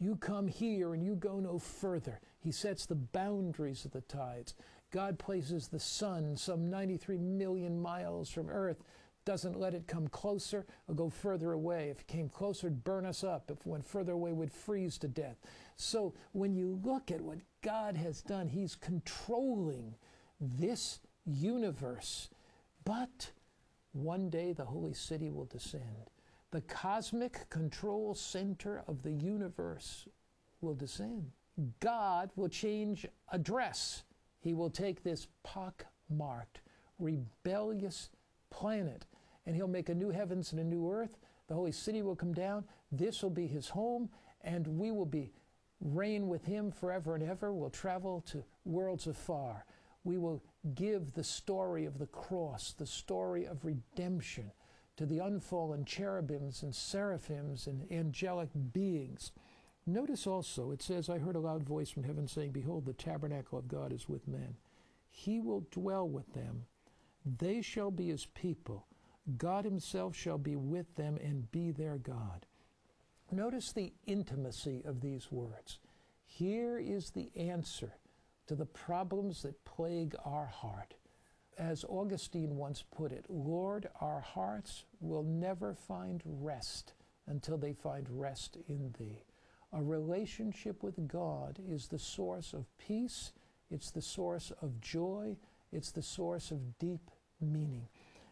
You come here and you go no further. He sets the boundaries of the tides. God places the sun some 93 million miles from Earth, doesn't let it come closer or go further away. If it came closer, it'd burn us up. If it went further away, we'd freeze to death. So when you look at what God has done, he's controlling this universe. But one day the holy city will descend. The cosmic control center of the universe will descend. God will change address. He will take this pock-marked, rebellious planet, and he'll make a new heavens and a new earth. The holy city will come down. This will be his home, and we will reign with him forever and ever. We'll travel to worlds afar. We will give the story of the cross, the story of redemption, to the unfallen cherubims and seraphims and angelic beings. Notice also, it says, I heard a loud voice from heaven saying, Behold, the tabernacle of God is with men. He will dwell with them. They shall be his people. God himself shall be with them and be their God. Notice the intimacy of these words. Here is the answer to the problems that plague our heart. As Augustine once put it, Lord, our hearts will never find rest until they find rest in thee. A relationship with God is the source of peace, it's the source of joy, it's the source of deep meaning.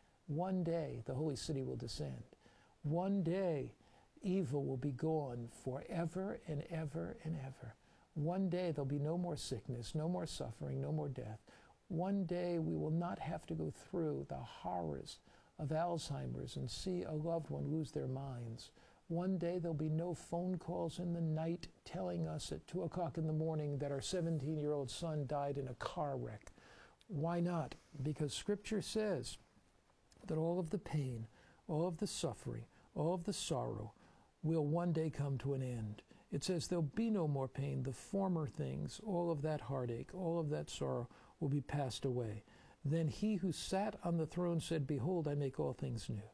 One day the holy city will descend. One day evil will be gone forever and ever and ever. One day there'll be no more sickness, no more suffering, no more death. One day we will not have to go through the horrors of Alzheimer's and see a loved one lose their minds. One day there'll be no phone calls in the night telling us at 2 o'clock in the morning that our 17-year-old son died in a car wreck. Why not? Because Scripture says that all of the pain, all of the suffering, all of the sorrow will one day come to an end. It says there'll be no more pain. The former things, all of that heartache, all of that sorrow will be passed away. Then he who sat on the throne said, Behold, I make all things new.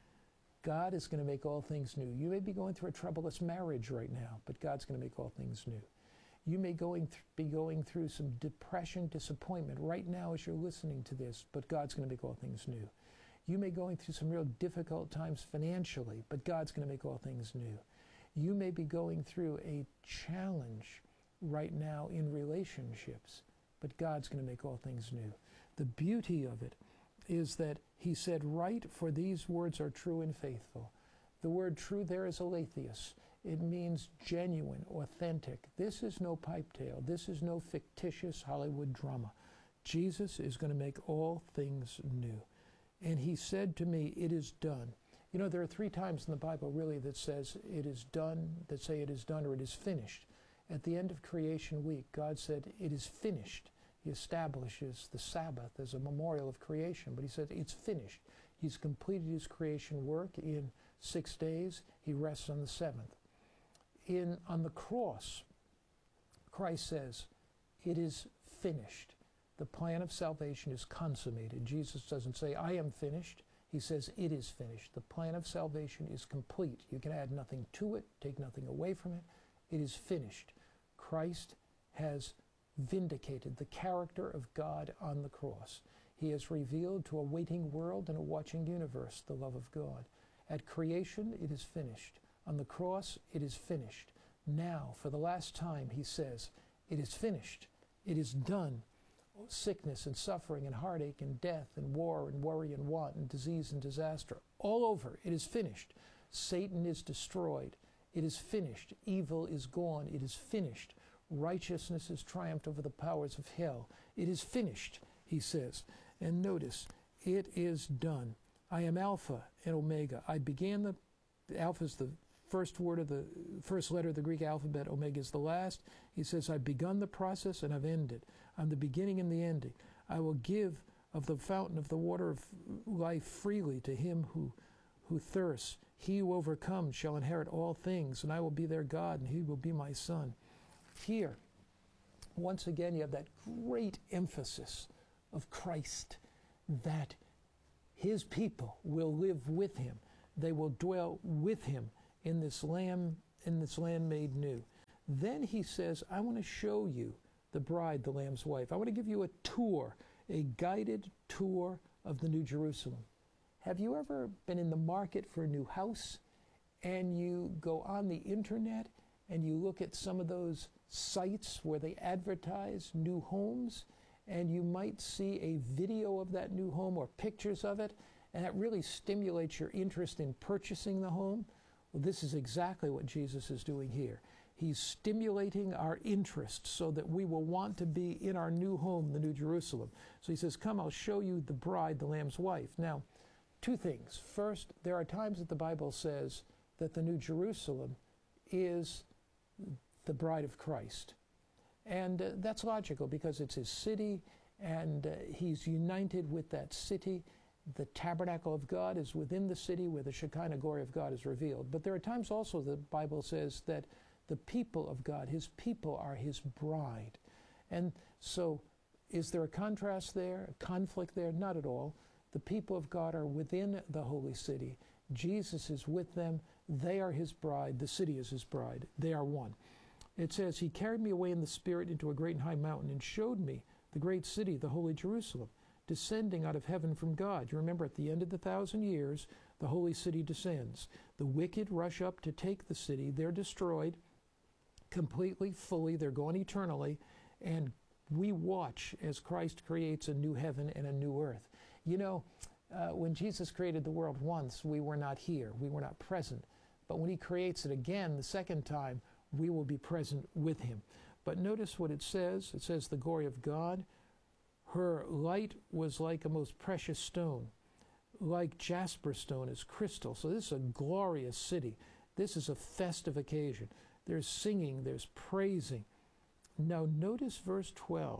God is going to make all things new. You may be going through a troublous marriage right now, but God's going to make all things new. You may be going through some depression, disappointment right now as you're listening to this, but God's going to make all things new. You may be going through some real difficult times financially, but God's going to make all things new. You may be going through a challenge right now in relationships, but God's going to make all things new. The beauty of it is that he said, Write, for these words are true and faithful. The word true there is aletheus. It means genuine, authentic. This is no pipe tale. This is no fictitious Hollywood drama. Jesus is going to make all things new. And he said to me, it is done. You know, there are 3 times in the Bible really that says it is done, that say it is done or it is finished. At the end of creation week, God said it is finished. He establishes the Sabbath as a memorial of creation, but he said it's finished. He's completed his creation work in 6 days. He rests on the 7th. On the cross, Christ says, it is finished. The plan of salvation is consummated. Jesus doesn't say, I am finished. He says, it is finished. The plan of salvation is complete. You can add nothing to it, take nothing away from it. It is finished. Christ has vindicated the character of God on the cross. He has revealed to a waiting world and a watching universe the love of God. At creation, it is finished. On the cross, it is finished. Now, for the last time, he says, it is finished. It is done. Sickness and suffering and heartache and death and war and worry and want and disease and disaster, all over, it is finished. Satan is destroyed. It is finished. Evil is gone. It is finished. Righteousness has triumphed over the powers of hell. It is finished, he says. And notice, it is done. I am Alpha and Omega. I began Alpha is the first word of the first letter of the Greek alphabet. Omega is the last. He says, I've begun the process and I've ended. I'm the beginning and the ending. I will give of the fountain of the water of life freely to him who thirsts. He who overcomes shall inherit all things, and I will be their God, and he will be my son. Here, once again, you have that great emphasis of Christ, that his people will live with him. They will dwell with him in this land made new. Then he says, I want to show you the bride, the Lamb's wife. I want to give you a tour, a guided tour of the New Jerusalem. Have you ever been in the market for a new house and you go on the internet and you look at some of those sites where they advertise new homes, and you might see a video of that new home or pictures of it, and that really stimulates your interest in purchasing the home? Well, this is exactly what Jesus is doing here. He's stimulating our interest so that we will want to be in our new home, the New Jerusalem. So he says, come, I'll show you the bride, the Lamb's wife. Now, two things. First, there are times that the Bible says that the New Jerusalem is the bride of Christ. And that's logical because it's his city, and he's united with that city. The tabernacle of God is within the city where the Shekinah glory of God is revealed. But there are times also the Bible says that the people of God, his people, are his bride. And so is there a contrast there, a conflict there? Not at all. The people of God are within the holy city. Jesus is with them. They are his bride. The city is his bride. They are one. It says, he carried me away in the Spirit into a great and high mountain and showed me the great city, the holy Jerusalem, descending out of heaven from God. You remember, at the end of the 1,000 years, the holy city descends. The wicked rush up to take the city. They're destroyed completely, fully. They're gone eternally. And we watch as Christ creates a new heaven and a new earth. You know, when Jesus created the world once, we were not here. We were not present. But when he creates it again, the second time, we will be present with him. But notice what it says. It says, the glory of God. Her light was like a most precious stone, like jasper stone is crystal. So this is a glorious city. This is a festive occasion. There's singing, there's praising. Now notice verse 12.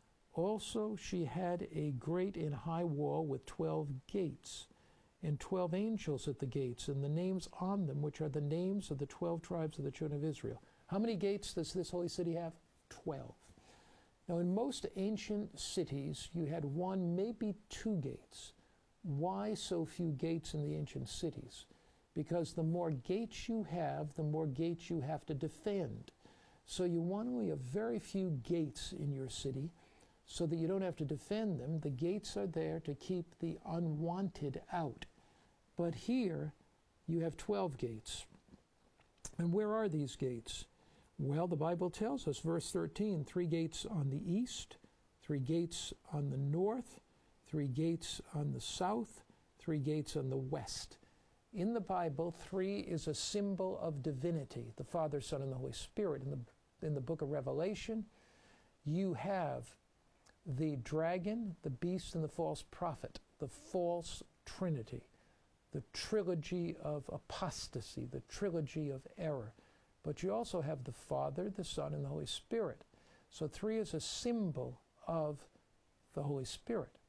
Also she had a great and high wall with 12 gates, and 12 angels at the gates, and the names on them, which are the names of the 12 tribes of the children of Israel. How many gates does this holy city have? 12. Now, in most ancient cities, you had one, maybe two gates. Why so few gates in the ancient cities? Because the more gates you have, the more gates you have to defend. So you want only a very few gates in your city so that you don't have to defend them. The gates are there to keep the unwanted out. But here, you have 12 gates. And where are these gates? Well, the Bible tells us, verse 13, 3 gates on the east, 3 gates on the north, 3 gates on the south, 3 gates on the west. In the Bible, 3 is a symbol of divinity, the Father, Son, and the Holy Spirit. In the book of Revelation, you have the dragon, the beast, and the false prophet, the false trinity, the trilogy of apostasy, the trilogy of error. But you also have the Father, the Son, and the Holy Spirit. So 3 is a symbol of the Holy Spirit.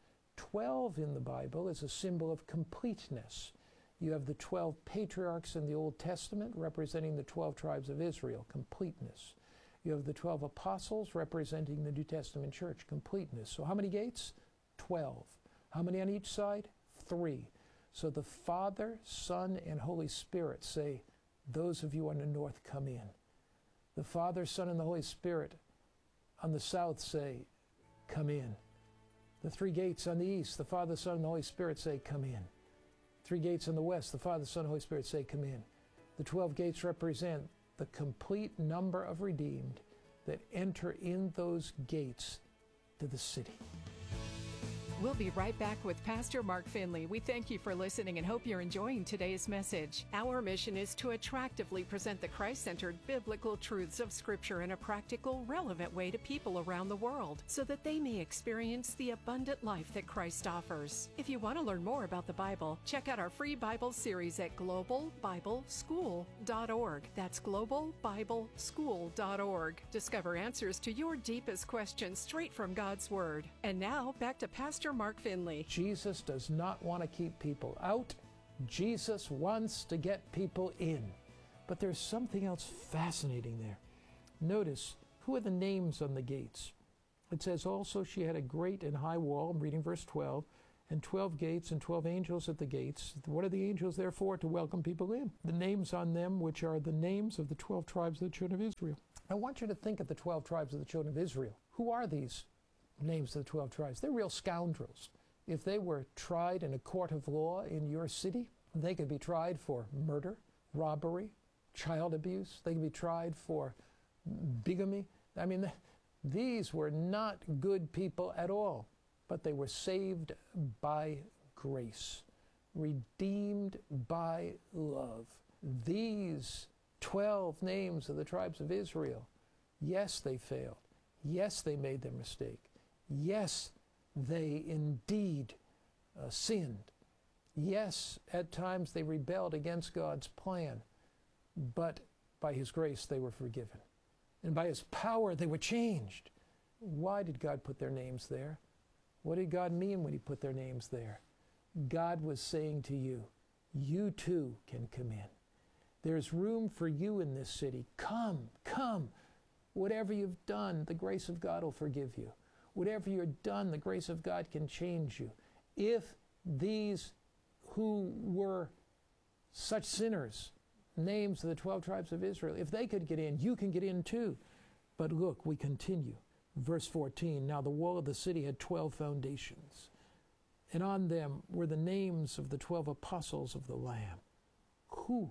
12 in the Bible is a symbol of completeness. You have the 12 patriarchs in the Old Testament representing the 12 tribes of Israel, completeness. You have the 12 apostles representing the New Testament church, completeness. So how many gates? 12. How many on each side? 3. So the Father, Son, and Holy Spirit say, those of you on the north, come in. The Father, Son, and the Holy Spirit on the south say, come in. The 3 gates on the east, the Father, Son, and the Holy Spirit say, come in. 3 gates on the west, the Father, Son, and Holy Spirit say, come in. The 12 gates represent the complete number of redeemed that enter in those gates to the city. We'll be right back with Pastor Mark Finley. We thank you for listening and hope you're enjoying today's message. Our mission is to attractively present the Christ-centered biblical truths of Scripture in a practical, relevant way to people around the world so that they may experience the abundant life that Christ offers. If you want to learn more about the Bible, check out our free Bible series at globalbibleschool.org. That's globalbibleschool.org. Discover answers to your deepest questions straight from God's Word. And now, back to Pastor Mark Finley. Jesus does not want to keep people out. Jesus wants to get people in. But there's something else fascinating there. Notice, who are the names on the gates? It says, also she had a great and high wall, I'm reading verse 12, and 12 gates and 12 angels at the gates. What are the angels there for? To welcome people in. The names on them, which are the names of the 12 tribes of the children of Israel. I want you to think of the 12 tribes of the children of Israel. Who are these names of the 12 tribes? They're real scoundrels. If they were tried in a court of law in your city, they could be tried for murder, robbery, child abuse. They could be tried for bigamy. I mean, these were not good people at all, but they were saved by grace, redeemed by love. These 12 names of the tribes of Israel, yes, they failed. Yes, they made their mistake. Yes, they indeed sinned. Yes, at times they rebelled against God's plan, but by His grace they were forgiven. And by His power they were changed. Why did God put their names there? What did God mean when He put their names there? God was saying to you, you too can come in. There's room for you in this city. Come, come. Whatever you've done, the grace of God will forgive you. Whatever you've done, the grace of God can change you. If these who were such sinners, names of the 12 tribes of Israel, if they could get in, you can get in too. But look, we continue. Verse 14, now the wall of the city had 12 foundations, and on them were the names of the 12 apostles of the Lamb. Who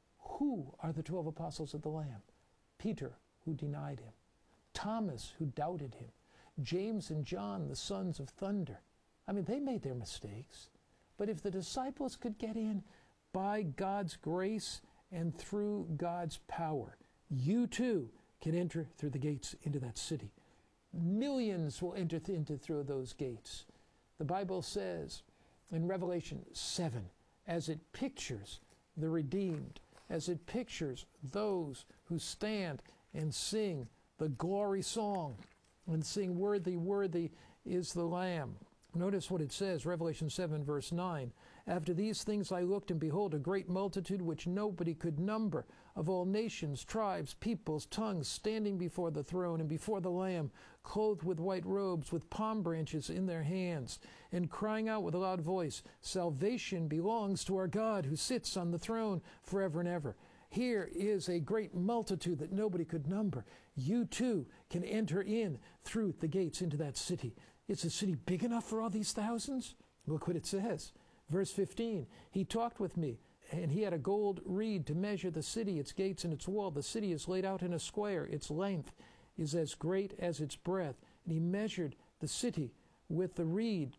are the 12 apostles of the Lamb? Peter, who denied Him. Thomas, who doubted Him. James and John, the sons of thunder. I mean, they made their mistakes. But if the disciples could get in by God's grace and through God's power, you too can enter through the gates into that city. Millions will enter through those gates. The Bible says in Revelation 7, as it pictures the redeemed, as it pictures those who stand and sing the glory song and sing, worthy, worthy is the Lamb. Notice what it says, Revelation 7, verse 9. After these things I looked, and behold, a great multitude which nobody could number, of all nations, tribes, peoples, tongues, standing before the throne and before the Lamb, clothed with white robes, with palm branches in their hands, and crying out with a loud voice, salvation belongs to our God who sits on the throne forever and ever. Here is a great multitude that nobody could number. You too can enter in through the gates into that city. Is the city big enough for all these thousands? Look what it says. Verse 15, he talked with me, and he had a gold reed to measure the city, its gates and its wall. The city is laid out in a square. Its length is as great as its breadth. And he measured the city with the reed,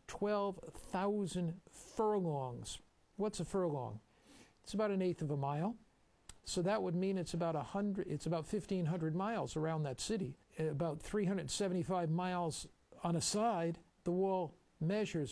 12,000 furlongs. What's a furlong? It's about 1/8 of a mile. So that would mean it's about 1,500 miles around that city. About 375 miles on a side. The wall measures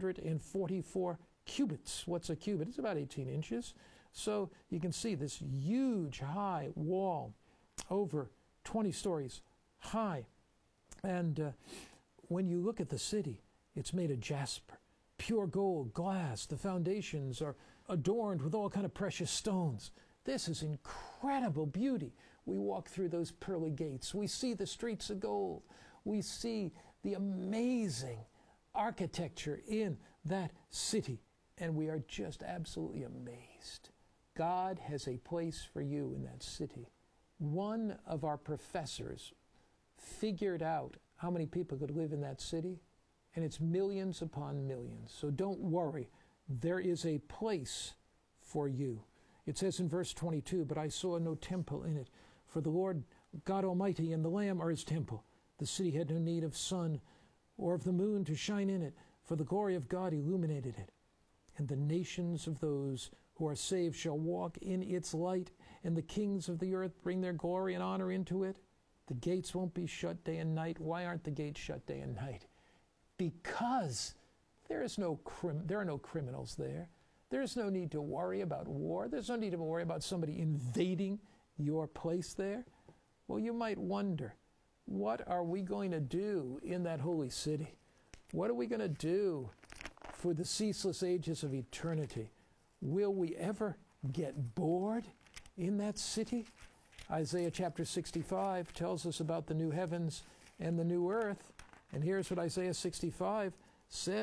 144 cubits. What's a cubit? It's about 18 inches. So you can see this huge high wall, over 20 stories high. And when you look at the city, it's made of jasper, pure gold, glass. The foundations are adorned with all kind of precious stones. This is incredible beauty. We walk through those pearly gates. We see the streets of gold. We see the amazing architecture in that city, and we are just absolutely amazed. God has a place for you in that city. One of our professors figured out how many people could live in that city, and it's millions upon millions. So don't worry, there is a place for you. It says in verse 22, but I saw no temple in it, for the Lord God Almighty and the Lamb are His temple. The city had no need of sun or of the moon to shine in it, for the glory of God illuminated it. And the nations of those who are saved shall walk in its light, and the kings of the earth bring their glory and honor into it. The gates won't be shut day and night. Why aren't the gates shut day and night? Because there are no criminals there. There's no need to worry about war. There's no need to worry about somebody invading your place there. Well, you might wonder, what are we going to do in that holy city? What are we going to do for the ceaseless ages of eternity? Will we ever get bored in that city? Isaiah chapter 65 tells us about the new heavens and the new earth. And here's what Isaiah 65 says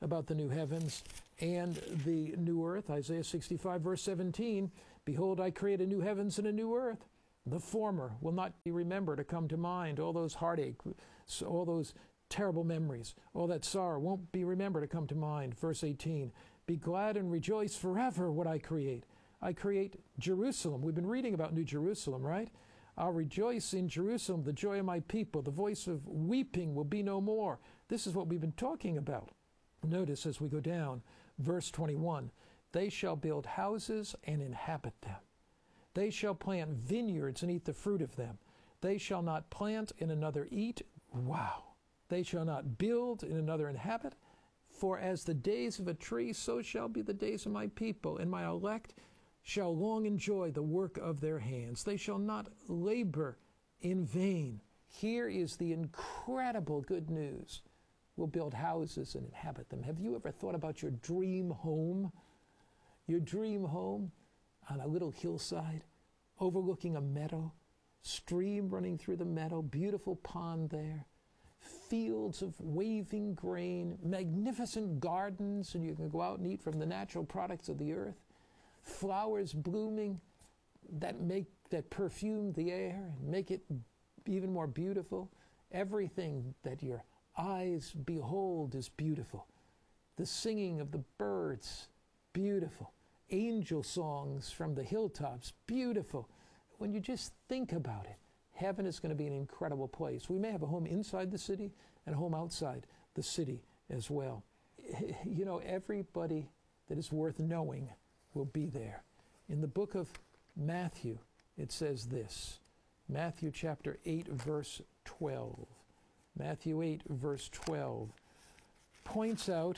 about the new heavens and the new earth. Isaiah 65, verse 17, behold, I create a new heavens and a new earth. The former will not be remembered or come to mind. All those heartache, all those terrible memories, all that sorrow won't be remembered or come to mind. Verse 18, be glad and rejoice forever what I create. I create Jerusalem. We've been reading about New Jerusalem, right? I'll rejoice in Jerusalem, the joy of my people. The voice of weeping will be no more. This is what we've been talking about. Notice as we go down, verse 21, they shall build houses and inhabit them. They shall plant vineyards and eat the fruit of them. They shall not plant and another eat. Wow. They shall not build and another inhabit. For as the days of a tree, so shall be the days of my people, and my elect shall long enjoy the work of their hands. They shall not labor in vain. Here is the incredible good news. We'll build houses and inhabit them. Have you ever thought about your dream home? Your dream home on a little hillside, overlooking a meadow, stream running through the meadow, beautiful pond there, fields of waving grain, magnificent gardens, and you can go out and eat from the natural products of the earth, flowers blooming that perfume the air and make it even more beautiful. Everything that your eyes behold is beautiful. The singing of the birds, beautiful. Angel songs from the hilltops, beautiful. When you just think about it, heaven is going to be an incredible place. We may have a home inside the city and a home outside the city as well. You know, everybody that is worth knowing will be there. In the book of Matthew, it says this. Matthew chapter 8, verse 12. Matthew 8, verse 12 points out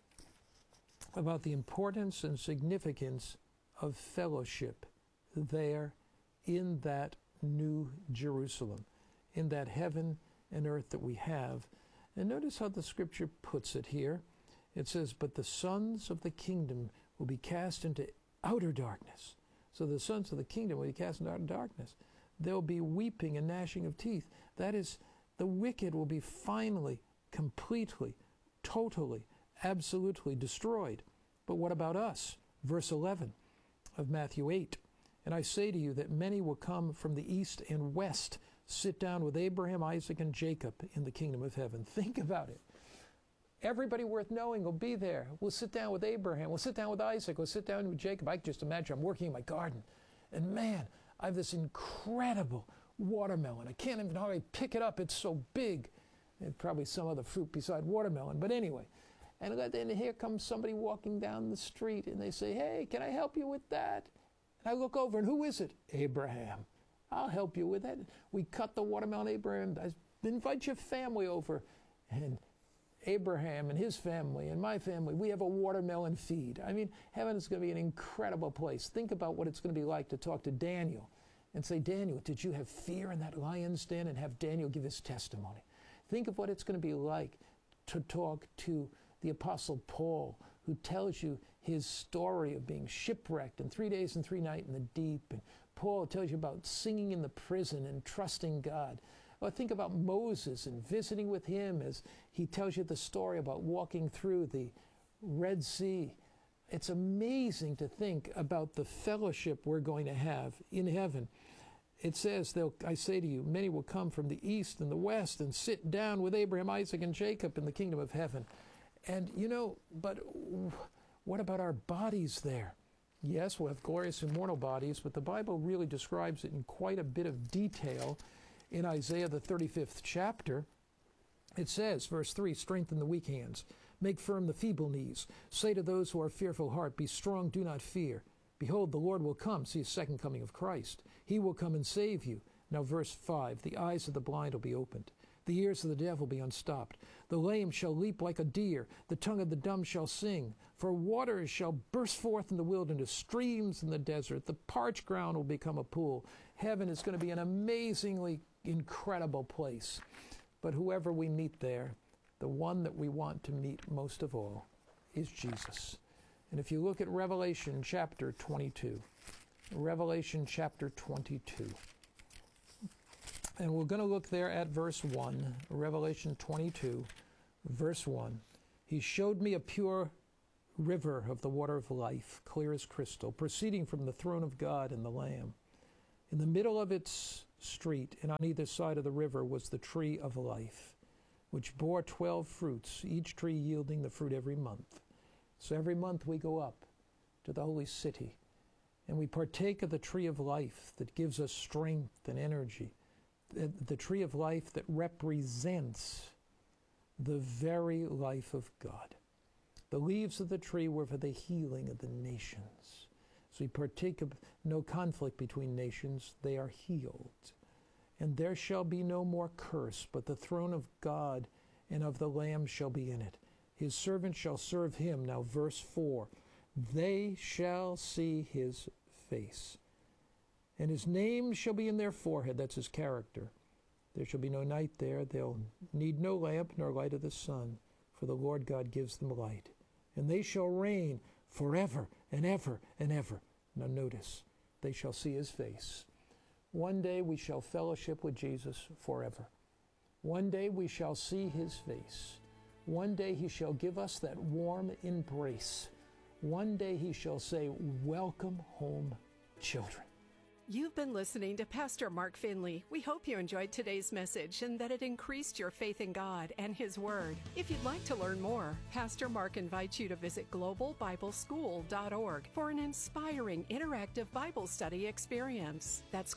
about the importance and significance of fellowship there in that new Jerusalem, in that heaven and earth that we have. And notice how the scripture puts it here. It says, but the sons of the kingdom will be cast into outer darkness. So the sons of the kingdom will be cast into outer darkness. There'll be weeping and gnashing of teeth. That is, the wicked will be finally, completely, totally, absolutely destroyed. But what about us? Verse 11 of Matthew 8. And I say to you that many will come from the east and west, sit down with Abraham, Isaac, and Jacob in the kingdom of heaven. Think about it. Everybody worth knowing will be there. We'll sit down with Abraham. We'll sit down with Isaac. We'll sit down with Jacob. I can just imagine I'm working in my garden. And man, I have this incredible watermelon. I can't even hardly pick it up. It's so big. And probably some other fruit beside watermelon. But anyway. And then here comes somebody walking down the street. And they say, hey, can I help you with that? And I look over. And who is it? Abraham. I'll help you with that. We cut the watermelon. Abraham, I invite your family over. And Abraham and his family and my family, we have a watermelon feed. I mean, heaven is going to be an incredible place. Think about what it's going to be like to talk to Daniel and say, Daniel, did you have fear in that lion's den? And have Daniel give his testimony. Think of what it's going to be like to talk to the Apostle Paul, who tells you his story of being shipwrecked and 3 days and 3 nights in the deep. And Paul tells you about singing in the prison and trusting God. Well, think about Moses and visiting with him as he tells you the story about walking through the Red Sea. It's amazing to think about the fellowship we're going to have in heaven. It says, I say to you, many will come from the east and the west and sit down with Abraham, Isaac, and Jacob in the kingdom of heaven. And, you know, but what about our bodies there? Yes, we'll have glorious immortal bodies, but the Bible really describes it in quite a bit of detail. In Isaiah, the 35th chapter, it says, verse 3, strengthen the weak hands, make firm the feeble knees. Say to those who are fearful heart, be strong, do not fear. Behold, the Lord will come. See, the second coming of Christ. He will come and save you. Now, verse 5, the eyes of the blind will be opened. The ears of the deaf will be unstopped. The lame shall leap like a deer. The tongue of the dumb shall sing. For waters shall burst forth in the wilderness, streams in the desert. The parched ground will become a pool. Heaven is going to be an amazingly incredible place. But whoever we meet there, the one that we want to meet most of all is Jesus. And if you look at Revelation chapter 22, Revelation chapter 22, and we're going to look there at verse 1, Revelation 22, verse 1. He showed me a pure river of the water of life, clear as crystal, proceeding from the throne of God and the Lamb. In the middle of its street and on either side of the river was the tree of life, which bore 12 fruits, each tree yielding the fruit every month. So every month we go up to the holy city and we partake of the tree of life that gives us strength and energy, the tree of life that represents the very life of God. The leaves of the tree were for the healing of the nations. So we partake of no conflict between nations, they are healed. And there shall be no more curse, but the throne of God and of the Lamb shall be in it. His servants shall serve him. Now verse 4, they shall see his face, and his name shall be in their forehead. That's his character. There shall be no night there. They'll need no lamp nor light of the sun, for the Lord God gives them light. And they shall reign forever and ever and ever. Now notice, they shall see his face. One day we shall fellowship with Jesus forever. One day we shall see his face. One day he shall give us that warm embrace. One day he shall say, welcome home, children. You've been listening to Pastor Mark Finley. We hope you enjoyed today's message and that it increased your faith in God and His Word. If you'd like to learn more, Pastor Mark invites you to visit globalbibleschool.org for an inspiring interactive Bible study experience. That's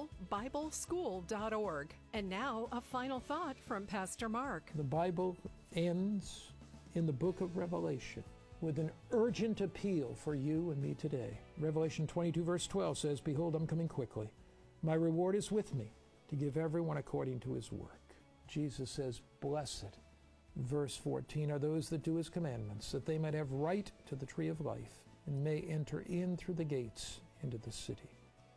globalbibleschool.org. And now, a final thought from Pastor Mark. The Bible ends in the book of Revelation with an urgent appeal for you and me today. Revelation 22 verse 12 says, behold, I'm coming quickly. My reward is with me to give everyone according to his work. Jesus says, blessed, verse 14, are those that do his commandments, that they might have right to the tree of life and may enter in through the gates into the city.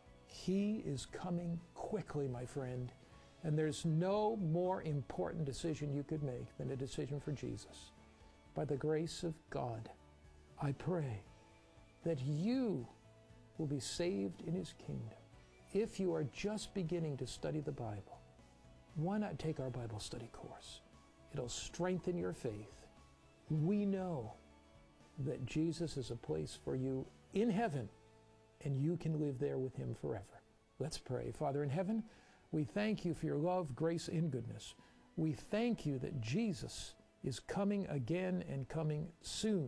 He is coming quickly, my friend, and there's no more important decision you could make than a decision for Jesus. By the grace of God, I pray that you will be saved in his kingdom. If you are just beginning to study the Bible, why not take our Bible study course? It'll strengthen your faith. We know that Jesus is a place for you in heaven, and you can live there with him forever. Let's pray. Father in heaven, we thank you for your love, grace, and goodness. We thank you that Jesus is coming again and coming soon.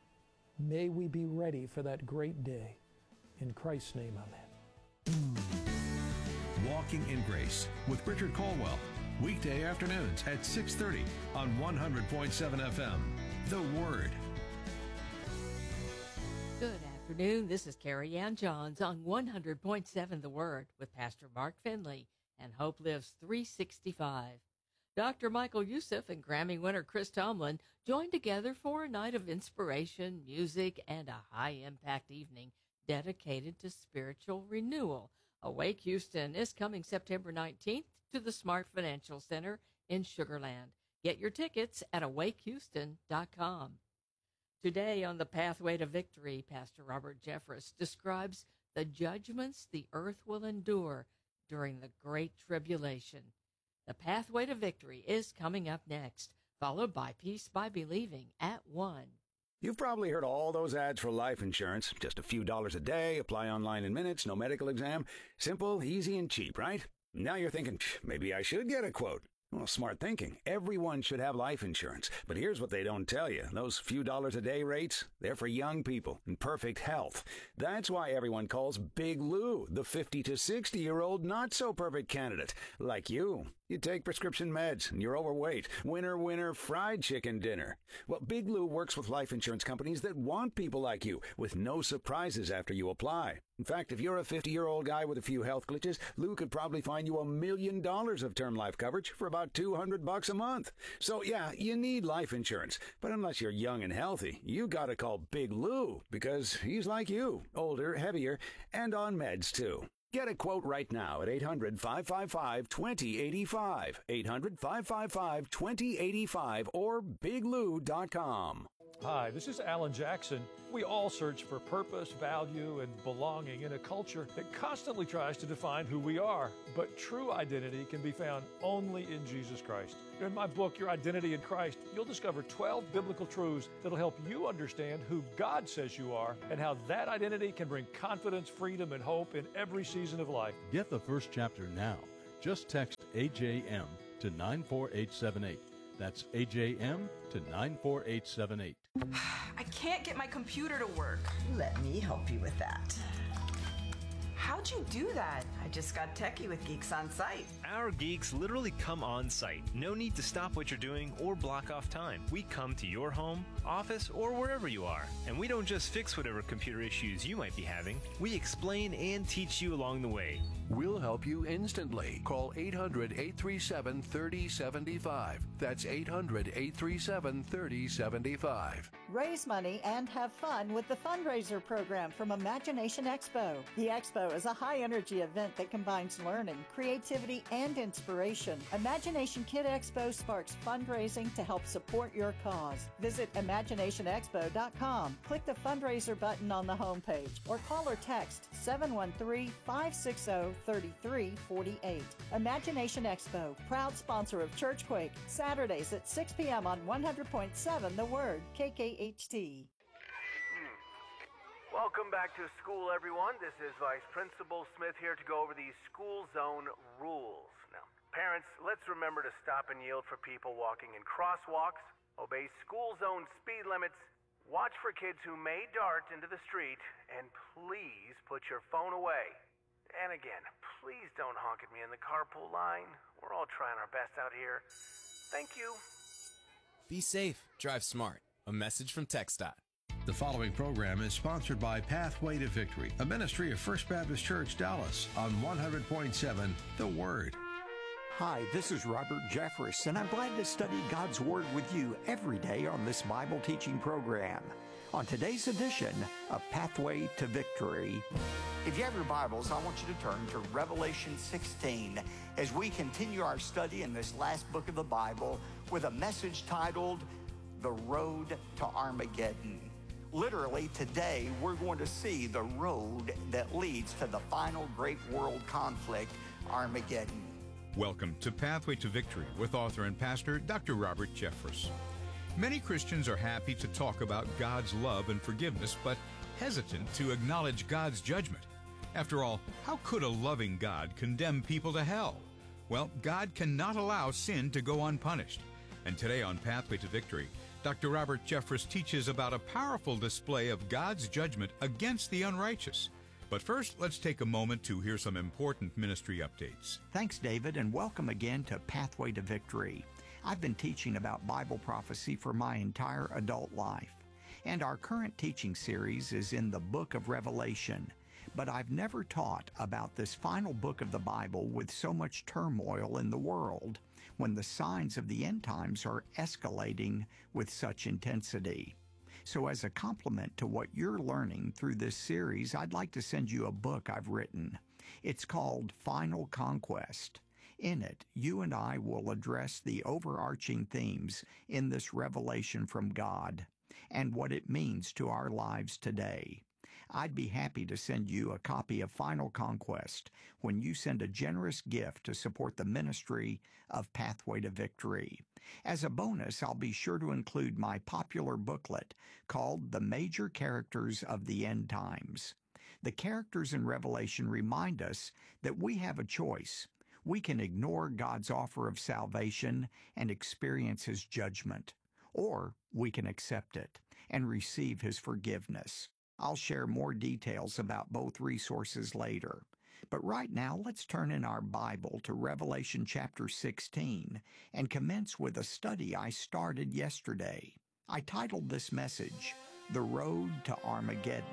May we be ready for that great day. In Christ's name, amen. Walking in Grace with Richard Colwell. Weekday afternoons at 6:30 on 100.7 FM. The Word. Good afternoon. This is Carrie Ann Johns on 100.7 The Word with Pastor Mark Finley and Hope Lives 365. Dr. Michael Youssef and Grammy winner Chris Tomlin joined together for a night of inspiration, music, and a high-impact evening dedicated to spiritual renewal. Awake Houston is coming September 19th to the Smart Financial Center in Sugar Land. Get your tickets at awakehouston.com. Today on The Pathway to Victory, Pastor Robert Jeffress describes the judgments the earth will endure during the Great Tribulation. The Pathway to Victory is coming up next, followed by Peace by Believing at 1. You've probably heard all those ads for life insurance. Just a few dollars a day, apply online in minutes, no medical exam. Simple, easy, and cheap, right? Now you're thinking, maybe I should get a quote. Well, smart thinking. Everyone should have life insurance. But here's what they don't tell you. Those few dollars a day rates, they're for young people in perfect health. That's why everyone calls Big Lou the 50 to 60-year-old not-so-perfect candidate. Like you. You take prescription meds, and you're overweight. Winner, winner, fried chicken dinner. Well, Big Lou works with life insurance companies that want people like you, with no surprises after you apply. In fact, if you're a 50-year-old guy with a few health glitches, Lou could probably find you $1 million of term life coverage for about $200 a month. So, yeah, you need life insurance. But unless you're young and healthy, you gotta call Big Lou, because he's like you, older, heavier, and on meds, too. Get a quote right now at 800-555-2085, 800-555-2085, or biglou.com. Hi, this is Alan Jackson. We all search for purpose, value, and belonging in a culture that constantly tries to define who we are. But true identity can be found only in Jesus Christ. In my book, Your Identity in Christ, you'll discover 12 biblical truths that'll help you understand who God says you are and how that identity can bring confidence, freedom, and hope in every season of life. Get the first chapter now. Just text AJM to 94878. That's AJM to 94878. I can't get my computer to work. Let me help you with that. How'd you do that? I just got techie with Geeks on Site. Our geeks literally come on site. No need to stop what you're doing or block off time. We come to your home, office, or wherever you are. And we don't just fix whatever computer issues you might be having. We explain and teach you along the way. We'll help you instantly. Call 800-837-3075. That's 800-837-3075. Raise money and have fun with the fundraiser program from Imagination Expo. The Expo is a high-energy event that combines learning, creativity, and inspiration. Imagination Kid Expo sparks fundraising to help support your cause. Visit imaginationexpo.com. Click the fundraiser button on the homepage or call or text 713-560-3348. Imagination Expo, proud sponsor of Churchquake, Saturdays at 6 p.m. on 100.7 The Word, KKHT. Welcome back to school, everyone. This is Vice Principal Smith here to go over these school zone rules. Now, parents, let's remember to stop and yield for people walking in crosswalks, obey school zone speed limits, watch for kids who may dart into the street, and please put your phone away. And again, please don't honk at me in the carpool line. We're all trying our best out here. Thank you. Be safe, drive smart. A message from TxDOT. The following program is sponsored by Pathway to Victory, a ministry of First Baptist Church, Dallas, on 100.7 The Word. Hi, this is Robert Jeffress, and I'm glad to study God's Word with you every day on this Bible teaching program. On today's edition of Pathway to Victory. If you have your Bibles, I want you to turn to Revelation 16 as we continue our study in this last book of the Bible with a message titled, The Road to Armageddon. Literally, today, we're going to see the road that leads to the final great world conflict, Armageddon. Welcome to Pathway to Victory with author and pastor Dr. Robert Jeffress. Many Christians are happy to talk about God's love and forgiveness, but hesitant to acknowledge God's judgment. After all, how could a loving God condemn people to hell? Well, God cannot allow sin to go unpunished. And today on Pathway to Victory, Dr. Robert Jeffress teaches about a powerful display of God's judgment against the unrighteous. But first, let's take a moment to hear some important ministry updates. Thanks, David, and welcome again to Pathway to Victory. I've been teaching about Bible prophecy for my entire adult life, and our current teaching series is in the book of Revelation. But I've never taught about this final book of the Bible with so much turmoil in the world, when the signs of the end times are escalating with such intensity. So as a compliment to what you're learning through this series, I'd like to send you a book I've written. It's called Final Conquest. In it, you and I will address the overarching themes in this revelation from God and what it means to our lives today. I'd be happy to send you a copy of Final Conquest when you send a generous gift to support the ministry of Pathway to Victory. As a bonus, I'll be sure to include my popular booklet called The Major Characters of the End Times. The characters in Revelation remind us that we have a choice. We can ignore God's offer of salvation and experience His judgment, or we can accept it and receive His forgiveness. I'll share more details about both resources later. But right now, let's turn in our Bible to Revelation chapter 16 and commence with a study I started yesterday. I titled this message, The Road to Armageddon.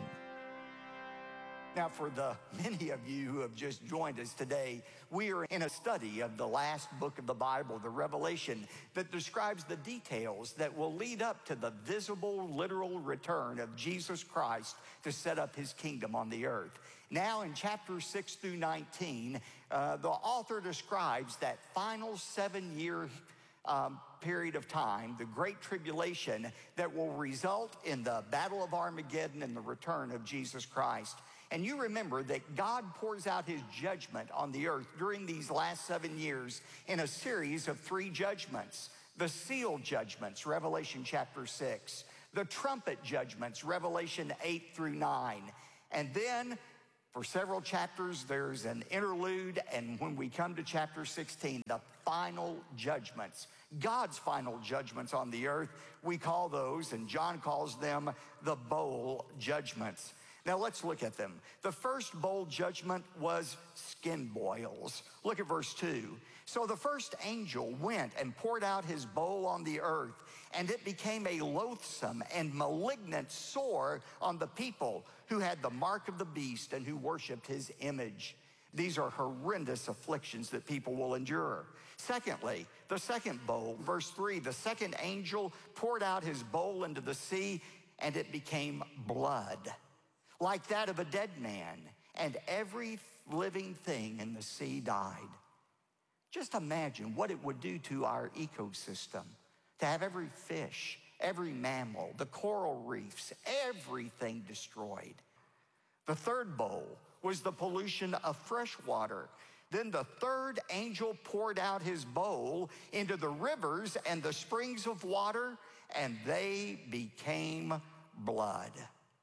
Now, for the many of you who have just joined us today, we are in a study of the last book of the Bible, the Revelation, that describes the details that will lead up to the visible, literal return of Jesus Christ to set up His kingdom on the earth. Now, in chapters 6 through 19, the author describes that final 7-year period of time, the Great Tribulation, that will result in the Battle of Armageddon and the return of Jesus Christ. And you remember that God pours out his judgment on the earth during these last 7 years in a series of 3 judgments. The seal judgments, Revelation chapter 6. The trumpet judgments, Revelation 8 through 9. And then for several chapters, there's an interlude. And when we come to chapter 16, the final judgments, God's final judgments on the earth, we call those, and John calls them, the bowl judgments. Now let's look at them. The first bowl judgment was skin boils. Look at verse 2. So the first angel went and poured out his bowl on the earth, and it became a loathsome and malignant sore on the people who had the mark of the beast and who worshiped his image. These are horrendous afflictions that people will endure. Secondly, the second bowl, verse 3, the second angel poured out his bowl into the sea, and it became blood, like that of a dead man, and every living thing in the sea died. Just imagine what it would do to our ecosystem to have every fish, every mammal, the coral reefs, everything destroyed. The third bowl was the pollution of fresh water. Then the third angel poured out his bowl into the rivers and the springs of water, and they became blood.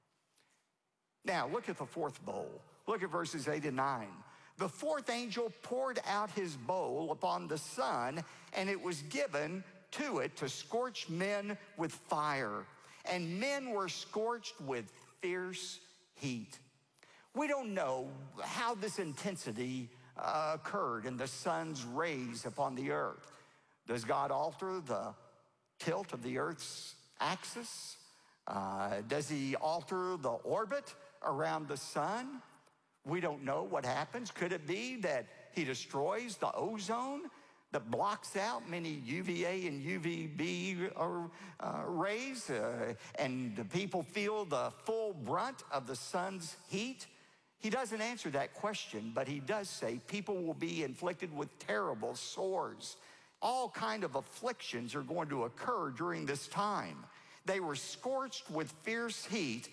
Now, look at the fourth bowl. Look at verses 8 and 9. The fourth angel poured out his bowl upon the sun, and it was given to it to scorch men with fire. And men were scorched with fierce heat. We don't know how this intensity occurred in the sun's rays upon the earth. Does God alter the tilt of the earth's axis? Does he alter the orbit around the sun? We don't know what happens. Could it be that he destroys the ozone that blocks out many UVA and UVB rays, and the people feel the full brunt of the sun's heat? He doesn't answer that question, but he does say people will be inflicted with terrible sores. All kind of afflictions are going to occur during this time. They were scorched with fierce heat.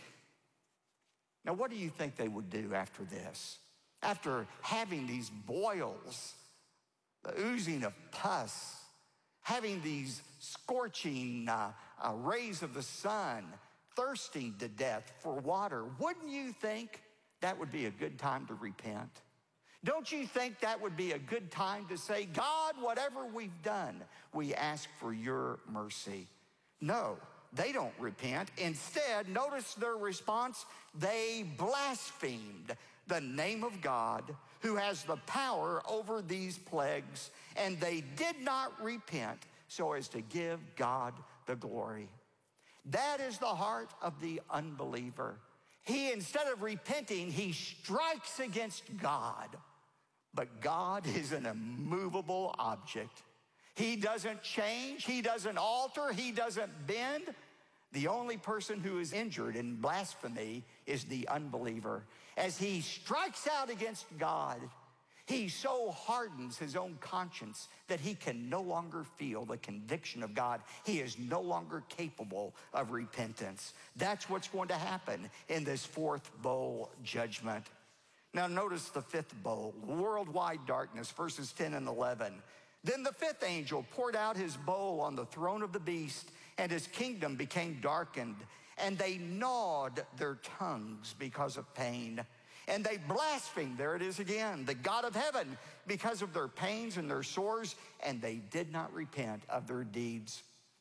Now, what do you think they would do after this? After having these boils, the oozing of pus, having these scorching rays of the sun, thirsting to death for water, wouldn't you think that would be a good time to repent? Don't you think that would be a good time to say, God, whatever we've done, we ask for your mercy? No, they don't repent. Instead, notice their response. They blasphemed the name of God, who has the power over these plagues, and they did not repent so as to give God the glory. That is the heart of the unbeliever. He, instead of repenting, he strikes against God. But God is an immovable object. He doesn't change, he doesn't alter, he doesn't bend. The only person who is injured in blasphemy is the unbeliever. As he strikes out against God, he so hardens his own conscience that he can no longer feel the conviction of God. He is no longer capable of repentance. That's what's going to happen in this fourth bowl judgment. Now notice the fifth bowl, worldwide darkness, verses 10 and 11. Then the fifth angel poured out his bowl on the throne of the beast, and his kingdom became darkened, and they gnawed their tongues because of pain. And they blasphemed, there it is again, the God of heaven, because of their pains and their sores, and they did not repent of their deeds.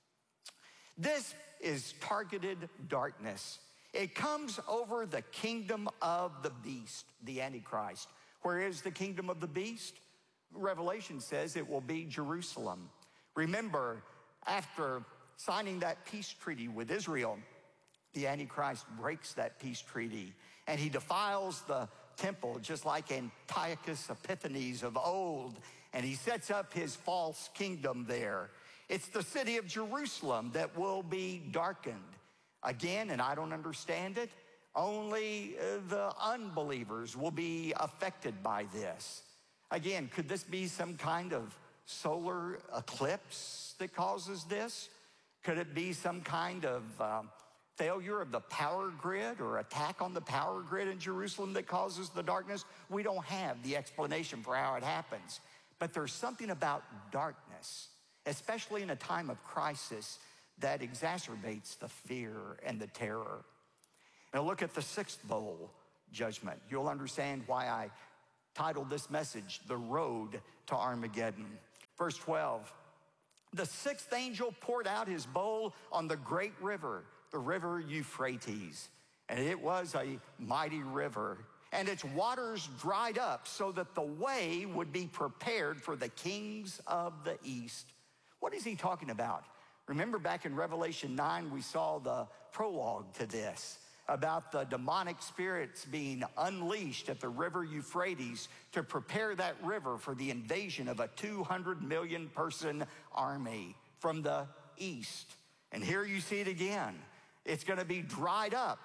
This is targeted darkness. It comes over the kingdom of the beast, the Antichrist. Where is the kingdom of the beast? Revelation says it will be Jerusalem. Remember, after signing that peace treaty with Israel, the Antichrist breaks that peace treaty, and he defiles the temple just like Antiochus Epiphanes of old, and he sets up his false kingdom there. It's the city of Jerusalem that will be darkened. Again, and I don't understand it, only the unbelievers will be affected by this. Again, could this be some kind of solar eclipse that causes this? Could it be some kind of failure of the power grid or attack on the power grid in Jerusalem that causes the darkness? We don't have the explanation for how it happens. But there's something about darkness, especially in a time of crisis, that exacerbates the fear and the terror. Now look at the sixth bowl judgment. You'll understand why I titled this message, The Road to Armageddon. Verse 12, the sixth angel poured out his bowl on the great river, the river Euphrates. And it was a mighty river, and its waters dried up so that the way would be prepared for the kings of the east. What is he talking about? Remember back in Revelation 9, we saw the prologue to this, about the demonic spirits being unleashed at the river Euphrates to prepare that river for the invasion of a 200 million person army from the east. And here you see it again. It's going to be dried up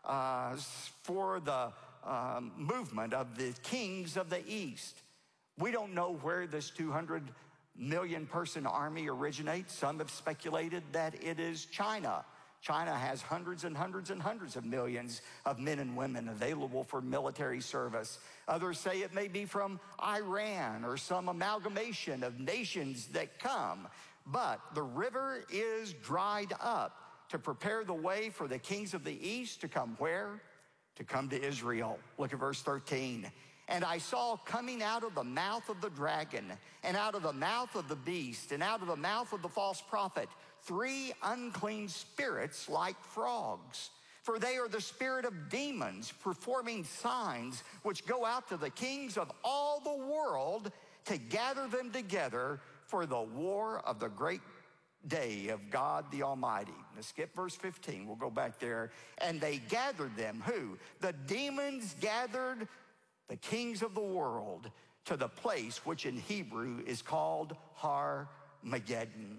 for the movement of the kings of the east. We don't know where this 200 million person army originates. Some have speculated that it is China. China has hundreds and hundreds and hundreds of millions of men and women available for military service. Others say it may be from Iran or some amalgamation of nations that come. But the river is dried up to prepare the way for the kings of the east to come where? To come to Israel. Look at verse 13. And I saw coming out of the mouth of the dragon, and out of the mouth of the beast, and out of the mouth of the false prophet, 3 unclean spirits like frogs. For they are the spirit of demons, performing signs which go out to the kings of all the world to gather them together for the war of the great day of God the Almighty. Now skip verse 15. We'll go back there. And they gathered them. Who? The demons gathered the kings of the world to the place which in Hebrew is called Har-Mageddon.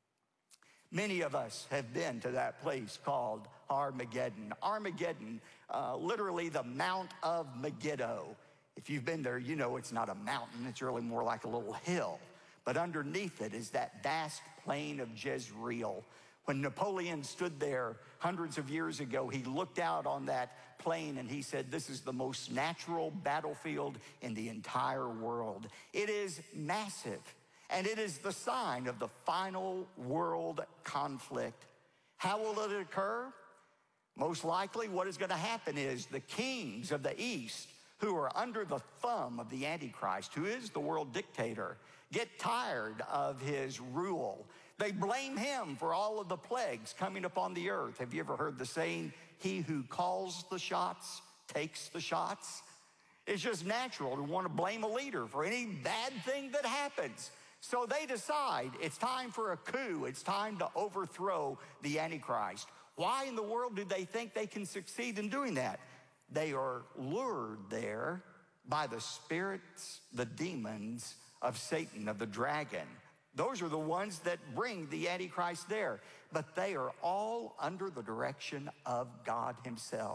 Many of us have been to that place called Armageddon. Armageddon, literally the Mount of Megiddo. If you've been there, you know it's not a mountain. It's really more like a little hill. But underneath it is that vast plain of Jezreel. When Napoleon stood there hundreds of years ago, he looked out on that plain and he said, this is the most natural battlefield in the entire world. It is massive, and it is the sign of the final world conflict. How will it occur? Most likely what is going to happen is the kings of the east, who are under the thumb of the Antichrist, who is the world dictator, get tired of his rule. They blame him for all of the plagues coming upon the earth. Have you ever heard the saying, he who calls the shots takes the shots? It's just natural to want to blame a leader for any bad thing that happens. So they decide it's time for a coup. It's time to overthrow the Antichrist. Why in the world do they think they can succeed in doing that? They are lured there by the spirits, the demons of Satan, of the dragon. Those are the ones that bring the Antichrist there. But they are all under the direction of God himself.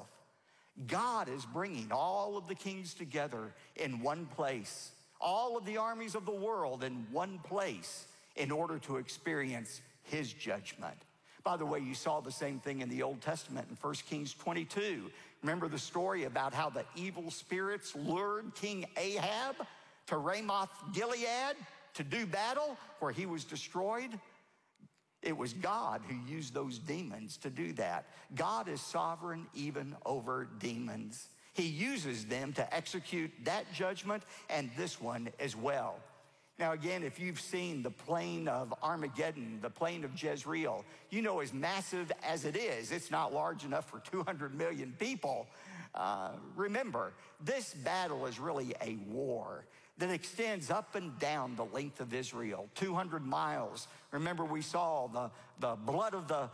God is bringing all of the kings together in one place, all of the armies of the world in one place in order to experience his judgment. By the way, you saw the same thing in the Old Testament in 1 Kings 22. Remember the story about how the evil spirits lured King Ahab to Ramoth Gilead to do battle where he was destroyed? It was God who used those demons to do that. God is sovereign even over demons. He uses them to execute that judgment and this one as well. Now again, if you've seen the plain of Armageddon, the plain of Jezreel, you know as massive as it is, it's not large enough for 200 million people. Remember, this battle is really a war that extends up and down the length of Israel, 200 miles. Remember, we saw the blood of the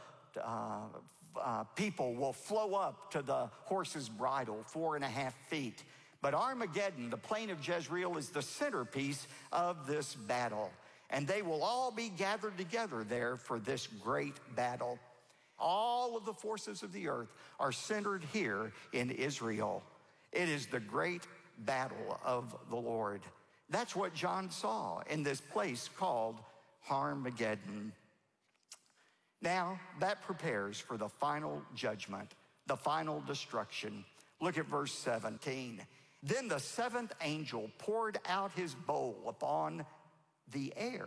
people will flow up to the horse's bridle, 4.5 feet. But Armageddon, the plain of Jezreel, is the centerpiece of this battle. And they will all be gathered together there for this great battle. All of the forces of the earth are centered here in Israel. It is the great battle of the Lord. That's what John saw in this place called Armageddon. Now, that prepares for the final judgment, the final destruction. Look at verse 17. Then the seventh angel poured out his bowl upon the air.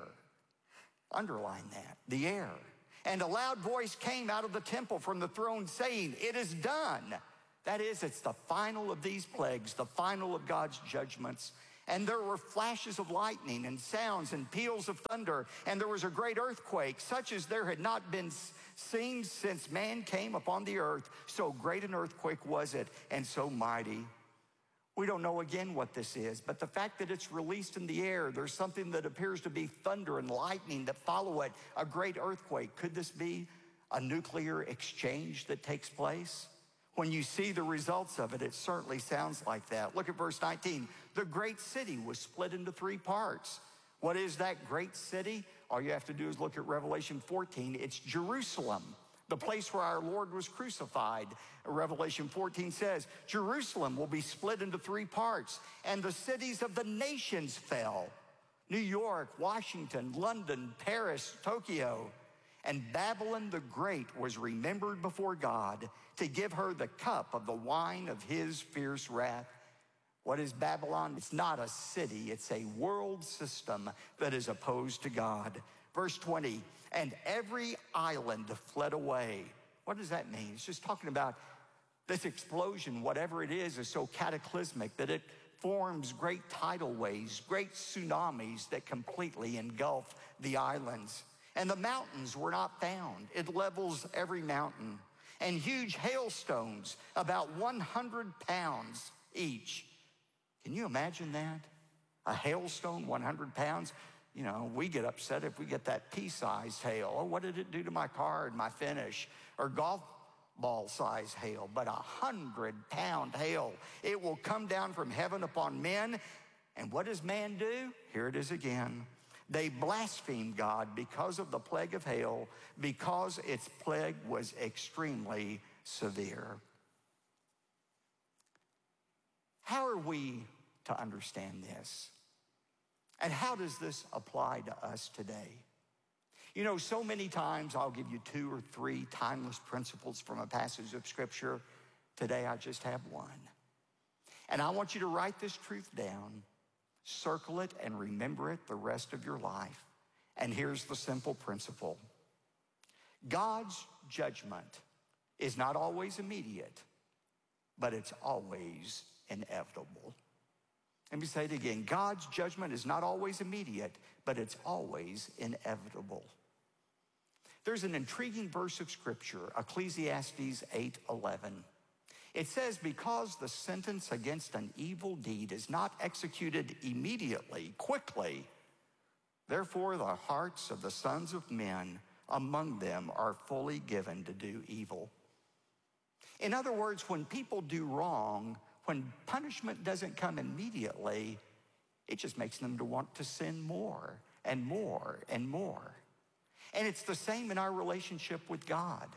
Underline that, the air. And a loud voice came out of the temple from the throne saying, "It is done." That is, it's the final of these plagues, the final of God's judgments. And there were flashes of lightning and sounds and peals of thunder. And there was a great earthquake, such as there had not been seen since man came upon the earth. So great an earthquake was it, and so mighty. We don't know again what this is, but the fact that it's released in the air, there's something that appears to be thunder and lightning that follow it, a great earthquake. Could this be a nuclear exchange that takes place? When you see the results of it, it certainly sounds like that. Look at verse 19. The great city was split into three parts. What is that great city? All you have to do is look at Revelation 14. It's Jerusalem, the place where our Lord was crucified. Revelation 14 says, Jerusalem will be split into three parts, and the cities of the nations fell. New York, Washington, London, Paris, Tokyo. And Babylon the Great was remembered before God to give her the cup of the wine of his fierce wrath. What is Babylon? It's not a city. It's a world system that is opposed to God. Verse 20, and every island fled away. What does that mean? It's just talking about this explosion, whatever it is so cataclysmic that it forms great tidal waves, great tsunamis that completely engulf the islands. And the mountains were not found. It levels every mountain. And huge hailstones, about 100 pounds each. Can you imagine that? A hailstone, 100 pounds? You know, we get upset if we get that pea-sized hail. Oh, what did it do to my car and my finish? Or golf ball-sized hail. But 100-pound hail. It will come down from heaven upon men. And what does man do? Here it is again. They blasphemed God because of the plague of hail, because its plague was extremely severe. How are we to understand this? And how does this apply to us today? You know, so many times I'll give you 2 or 3 timeless principles from a passage of Scripture. Today I just have one. And I want you to write this truth down, circle it, and remember it the rest of your life. And here's the simple principle. God's judgment is not always immediate, but it's always inevitable. Let me say it again. God's judgment is not always immediate, but it's always inevitable. There's an intriguing verse of Scripture, Ecclesiastes 8:11. It says, because the sentence against an evil deed is not executed immediately, quickly, therefore the hearts of the sons of men among them are fully given to do evil. In other words, when people do wrong, when punishment doesn't come immediately, it just makes them to want to sin more and more and more. And it's the same in our relationship with God.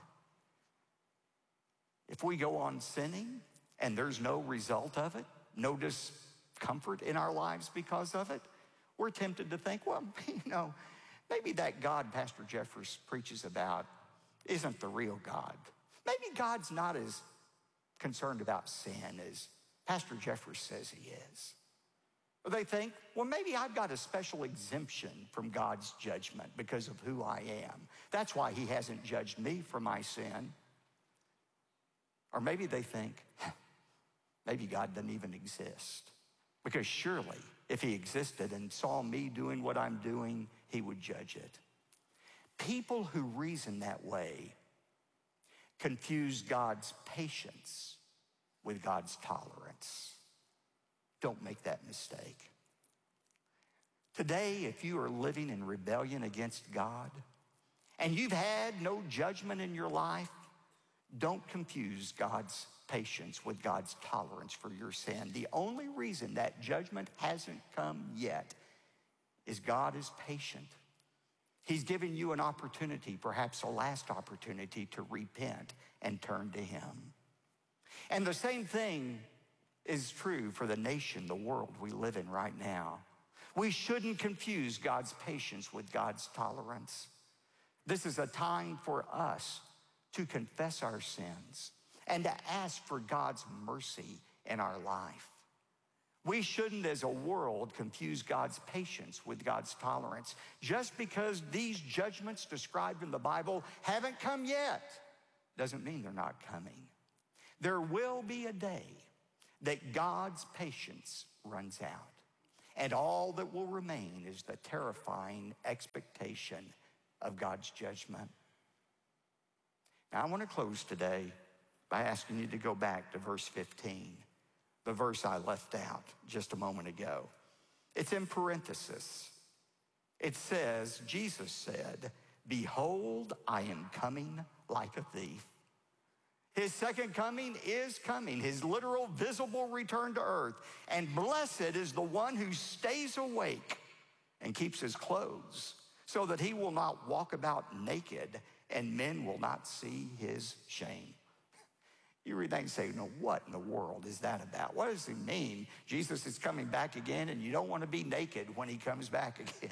If we go on sinning and there's no result of it, no discomfort in our lives because of it, we're tempted to think, well, you know, maybe that God Pastor Jeffress preaches about isn't the real God. Maybe God's not as concerned about sin as Pastor Jeffress says he is. Or they think, well, maybe I've got a special exemption from God's judgment because of who I am. That's why he hasn't judged me for my sin. Or maybe they think, maybe God doesn't even exist. Because surely, if he existed and saw me doing what I'm doing, he would judge it. People who reason that way confuse God's patience with God's tolerance. Don't make that mistake. Today, if you are living in rebellion against God and you've had no judgment in your life, don't confuse God's patience with God's tolerance for your sin. The only reason that judgment hasn't come yet is God is patient. He's given you an opportunity, perhaps a last opportunity, to repent and turn to him. And the same thing is true for the nation, the world we live in right now. We shouldn't confuse God's patience with God's tolerance. This is a time for us to confess our sins and to ask for God's mercy in our life. We shouldn't, as a world, confuse God's patience with God's tolerance. Just because these judgments described in the Bible haven't come yet, doesn't mean they're not coming. There will be a day that God's patience runs out, and all that will remain is the terrifying expectation of God's judgment. Now, I want to close today by asking you to go back to verse 15, the verse I left out just a moment ago. It's in parenthesis. It says, Jesus said, "Behold, I am coming like a thief." His second coming is coming, his literal, visible return to earth. And blessed is the one who stays awake and keeps his clothes, so that he will not walk about naked and men will not see his shame. You read that and say, no, what in the world is that about? What does it mean? Jesus is coming back again and you don't want to be naked when he comes back again.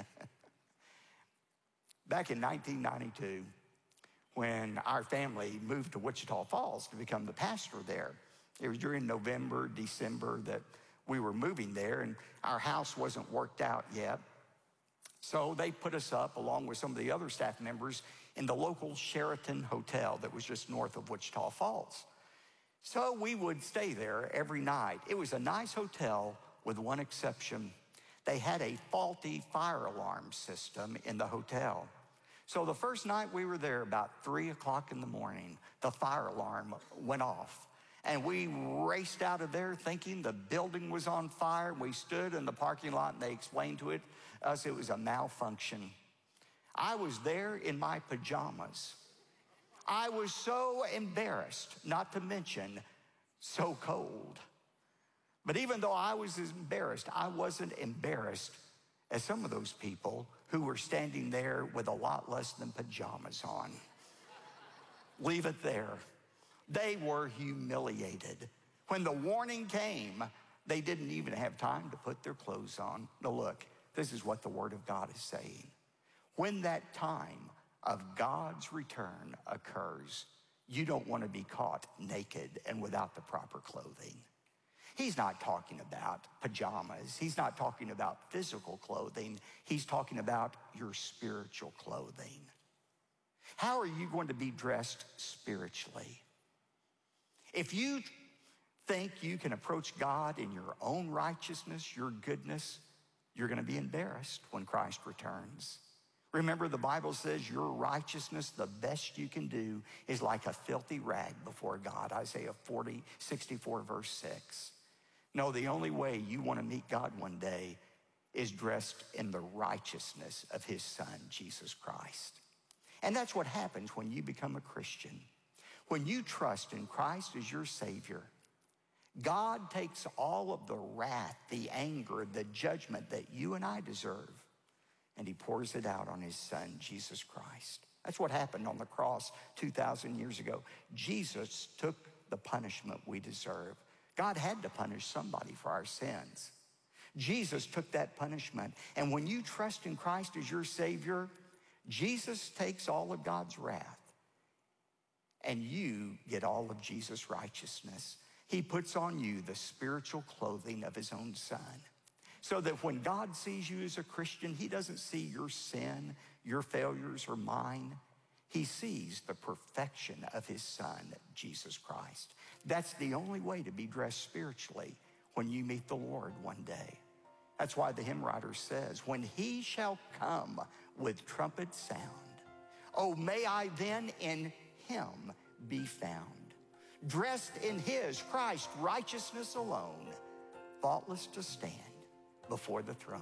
Back in 1992, when our family moved to Wichita Falls to become the pastor there, it was during November, December that we were moving there, and our house wasn't worked out yet. So they put us up, along with some of the other staff members, in the local Sheraton Hotel that was just north of Wichita Falls. So we would stay there every night. It was a nice hotel with one exception. They had a faulty fire alarm system in the hotel. So the first night we were there, about 3 o'clock in the morning, the fire alarm went off. And we raced out of there thinking the building was on fire. We stood in the parking lot and they explained to us it was a malfunction. I was there in my pajamas. I was so embarrassed, not to mention so cold. But even though I was embarrassed, I wasn't embarrassed as some of those people who were standing there with a lot less than pajamas on. Leave it there. They were humiliated. When the warning came, they didn't even have time to put their clothes on. Now look, this is what the Word of God is saying. When that time of God's return occurs, you don't want to be caught naked and without the proper clothing. He's not talking about pajamas. He's not talking about physical clothing. He's talking about your spiritual clothing. How are you going to be dressed spiritually? If you think you can approach God in your own righteousness, your goodness, you're going to be embarrassed when Christ returns. Remember, the Bible says your righteousness, the best you can do, is like a filthy rag before God. Isaiah 64, verse 6. No, the only way you want to meet God one day is dressed in the righteousness of his Son, Jesus Christ. And that's what happens when you become a Christian. When you trust in Christ as your Savior, God takes all of the wrath, the anger, the judgment that you and I deserve, and he pours it out on his Son, Jesus Christ. That's what happened on the cross 2,000 years ago. Jesus took the punishment we deserve. God had to punish somebody for our sins. Jesus took that punishment. And when you trust in Christ as your Savior, Jesus takes all of God's wrath, and you get all of Jesus' righteousness. He puts on you the spiritual clothing of his own Son, so that when God sees you as a Christian, he doesn't see your sin, your failures, or mine. He sees the perfection of his Son, Jesus Christ. That's the only way to be dressed spiritually when you meet the Lord one day. That's why the hymn writer says, when he shall come with trumpet sound, oh, may I then in him be found, dressed in his, Christ, righteousness alone, faultless to stand before the throne.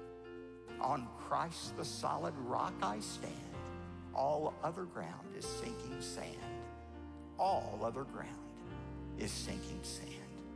On Christ the solid rock I stand. All other ground is sinking sand. All other ground is sinking sand.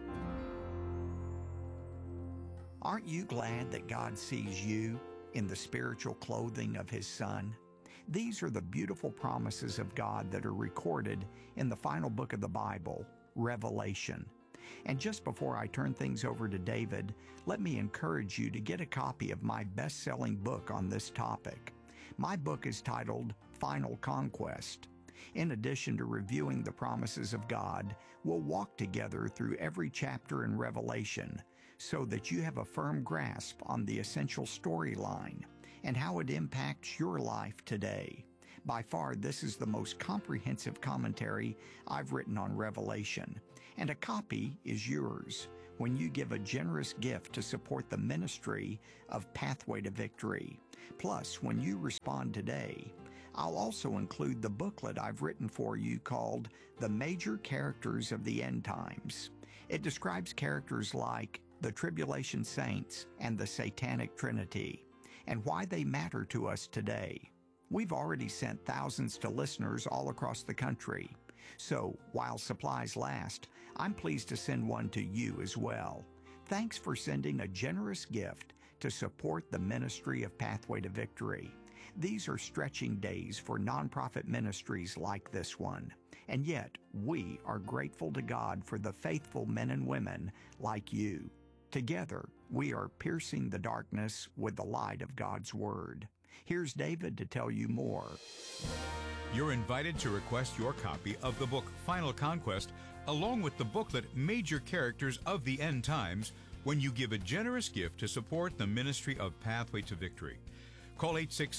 Aren't you glad that God sees you in the spiritual clothing of his Son? These are the beautiful promises of God that are recorded in the final book of the Bible, Revelation. And just before I turn things over to David, let me encourage you to get a copy of my best-selling book on this topic. My book is titled Final Conquest. In addition to reviewing the promises of God, we'll walk together through every chapter in Revelation so that you have a firm grasp on the essential storyline and how it impacts your life today. By far, this is the most comprehensive commentary I've written on Revelation, and a copy is yours when you give a generous gift to support the ministry of Pathway to Victory. Plus, when you respond today, I'll also include the booklet I've written for you called The Major Characters of the End Times. It describes characters like the Tribulation Saints and the Satanic Trinity, and why they matter to us today. We've already sent thousands to listeners all across the country, so while supplies last, I'm pleased to send one to you as well. Thanks for sending a generous gift to support the ministry of Pathway to Victory. These are stretching days for nonprofit ministries like this one, and yet we are grateful to God for the faithful men and women like you. Together, we are piercing the darkness with the light of God's Word. Here's David to tell you more. You're invited to request your copy of the book Final Conquest, along with the booklet Major Characters of the End Times, when you give a generous gift to support the ministry of Pathway to Victory. Call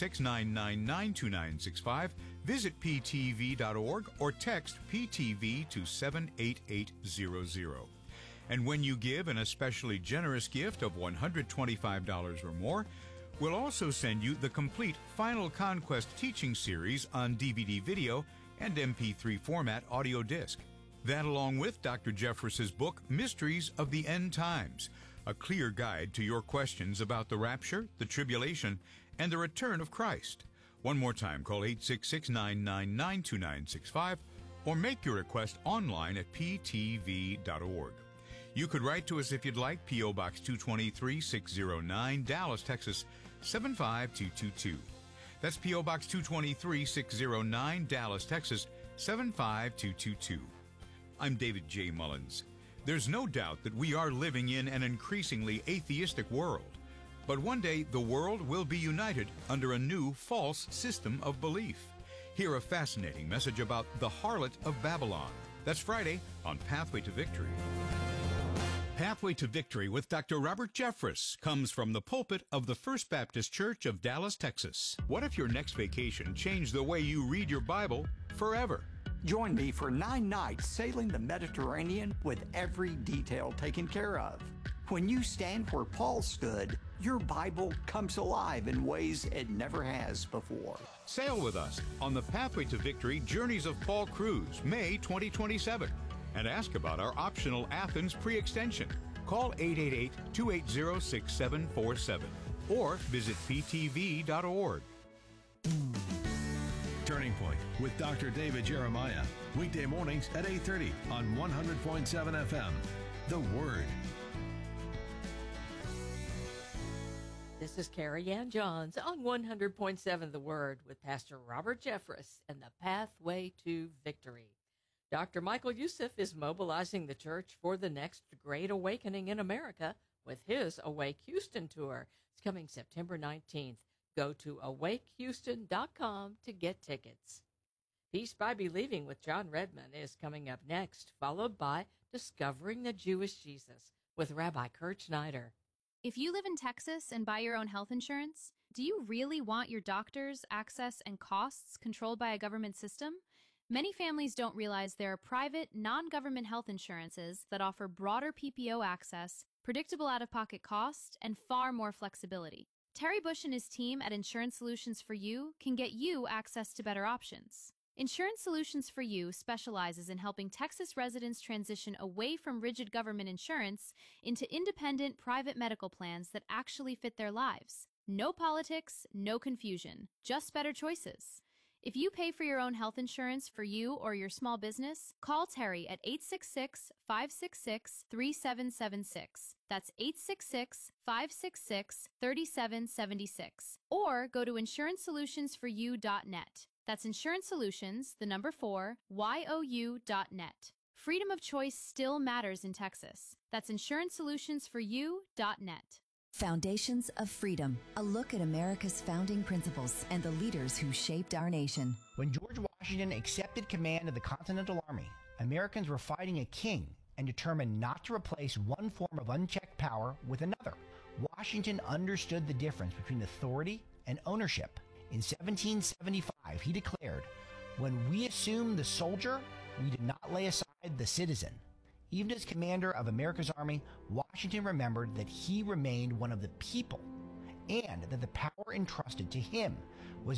866-999-2965, visit ptv.org, or text PTV to 78800. And when you give an especially generous gift of $125 or more, we'll also send you the complete Final Conquest teaching series on DVD video and MP3 format audio disc. That, along with Dr. Jeffress's book, Mysteries of the End Times, a clear guide to your questions about the rapture, the tribulation, and the return of Christ. One more time, call 866-999-2965 or make your request online at ptv.org. You could write to us if you'd like, P.O. Box 223, 609, Dallas, Texas, 75222. That's P.O. Box 223, 609, Dallas, Texas, 75222. I'm David J. Mullins. There's no doubt that we are living in an increasingly atheistic world. But one day, the world will be united under a new false system of belief. Hear a fascinating message about the harlot of Babylon. That's Friday on Pathway to Victory. Pathway to Victory with Dr. Robert Jeffress comes from the pulpit of the First Baptist Church of Dallas, Texas. What if your next vacation changed the way you read your Bible forever? Join me for 9 nights sailing the Mediterranean with every detail taken care of. When you stand where Paul stood, your Bible comes alive in ways it never has before. Sail with us on the Pathway to Victory Journeys of Paul cruise, May 2027. And ask about our optional Athens pre-extension. Call 888-280-6747 or visit ptv.org. Turning Point with Dr. David Jeremiah. Weekday mornings at 8:30 on 100.7 FM. The Word. This is Carrie Ann Johns on 100.7 The Word with Pastor Robert Jeffress and the Pathway to Victory. Dr. Michael Youssef is mobilizing the church for the next great awakening in America with his Awake Houston tour. It's coming September 19th. Go to awakehouston.com to get tickets. Peace by Believing with John Redman is coming up next, followed by Discovering the Jewish Jesus with Rabbi Kurt Schneider. If you live in Texas and buy your own health insurance, do you really want your doctors, access, and costs controlled by a government system? Many families don't realize there are private, non-government health insurances that offer broader PPO access, predictable out-of-pocket cost, and far more flexibility. Terry Bush and his team at Insurance Solutions for You can get you access to better options. Insurance Solutions for You specializes in helping Texas residents transition away from rigid government insurance into independent private medical plans that actually fit their lives. No politics, no confusion, just better choices. If you pay for your own health insurance for you or your small business, call Terry at 866-566-3776. That's 866-566-3776. Or go to insurancesolutionsforyou.net. That's Insurance Solutions, the number 4, YOU.net. freedom of choice still matters in Texas. That's insurancesolutionsforyou.net. Foundations of Freedom, a look at America's founding principles and the leaders who shaped our nation. When George Washington accepted command of the Continental Army, Americans were fighting a king and determined not to replace one form of unchecked power with another. Washington understood the difference between authority and ownership. In 1775, he declared, "When we assume the soldier, we did not lay aside the citizen." Even as commander of America's army, Washington remembered that he remained one of the people and that the power entrusted to him was